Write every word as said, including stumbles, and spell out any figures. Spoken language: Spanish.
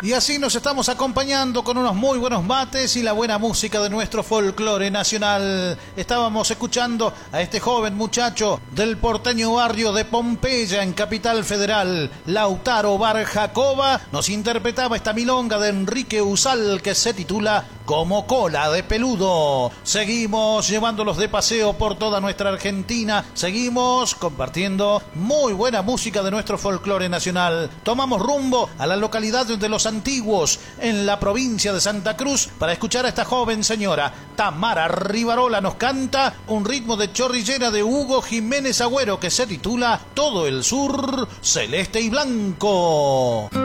Y así nos estamos acompañando con unos muy buenos mates y la buena música de nuestro folclore nacional. Estábamos escuchando a este joven muchacho del porteño barrio de Pompeya en Capital Federal, Lautaro Barjacoba, nos interpretaba esta milonga de Enrique Usal que se titula Como cola de peludo. Seguimos llevándolos de paseo por toda nuestra Argentina, seguimos compartiendo muy buena música de nuestro folclore nacional. Tomamos rumbo a la localidad de Los Antiguos, en la provincia de Santa Cruz, para escuchar a esta joven señora. Tamara Rivarola nos canta un ritmo de chorrillera de Hugo Jiménez Agüero que se titula Todo el Sur Celeste y Blanco.